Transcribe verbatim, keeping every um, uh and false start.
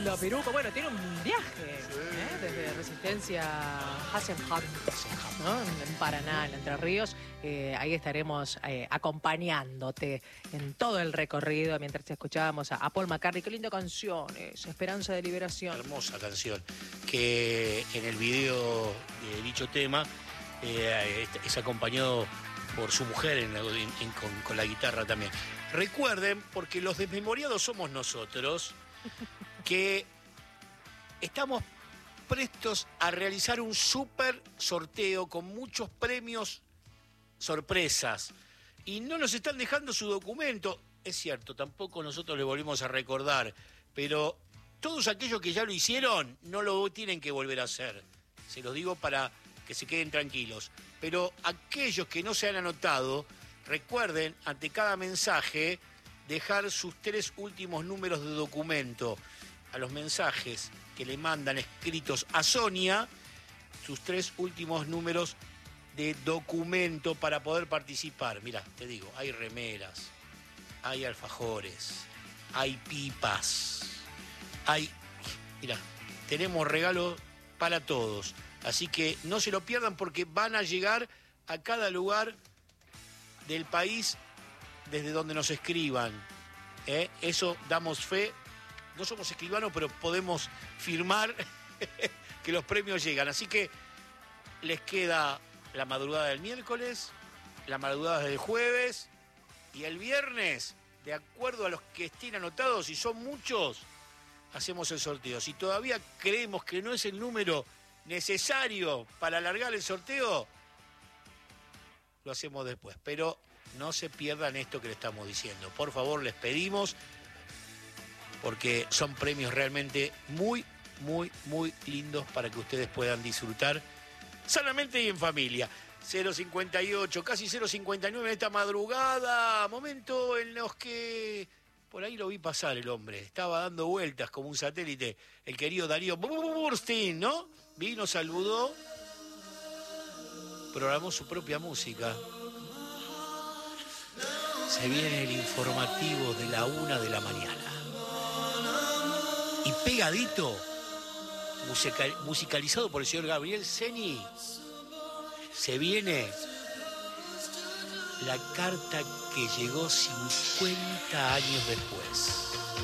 Lo Piruco, bueno, tiene un viaje ¿eh? Desde Resistencia Hasenham, ¿no? En Paraná, en Entre Ríos. Eh, ahí estaremos eh, acompañándote en todo el recorrido mientras escuchábamos a, a Paul McCartney. Qué linda canción, es Esperanza de Liberación. Hermosa canción, que en el video de dicho tema eh, es acompañado por su mujer en la, en, en, con, con la guitarra también. Recuerden, porque los desmemoriados somos nosotros, que estamos prestos a realizar un súper sorteo con muchos premios sorpresas. Y no nos están dejando su documento. Es cierto, tampoco nosotros le volvemos a recordar, pero todos aquellos que ya lo hicieron no lo tienen que volver a hacer. Se los digo para que se queden tranquilos. Pero aquellos que no se han anotado, recuerden, ante cada mensaje, dejar sus tres últimos números de documento. A los mensajes que le mandan escritos a Sonia, sus tres últimos números de documento para poder participar. Mirá, te digo, hay remeras, hay alfajores, hay pipas, hay... Mirá, tenemos regalos para todos. Así que no se lo pierdan porque van a llegar a cada lugar del país desde donde nos escriban. ¿eh? Eso damos fe. No somos escribanos, pero podemos firmar que los premios llegan. Así que les queda la madrugada del miércoles, la madrugada del jueves y el viernes, de acuerdo a los que estén anotados, y son muchos, hacemos el sorteo. Si todavía creemos que no es el número necesario para alargar el sorteo, lo hacemos después. Pero no se pierdan esto que le estamos diciendo. Por favor, les pedimos, porque son premios realmente muy, muy, muy lindos para que ustedes puedan disfrutar sanamente y en familia. cero cincuenta y ocho, casi cero cincuenta y nueve en esta madrugada. Momento en los que... Por ahí lo vi pasar el hombre. Estaba dando vueltas como un satélite. El querido Darío Burstein, ¿no? Vino, saludó. Programó su propia música. Se viene el informativo de la una de la mañana. Y pegadito, musical, musicalizado por el señor Gabriel Ceni, se viene la carta que llegó cincuenta años después.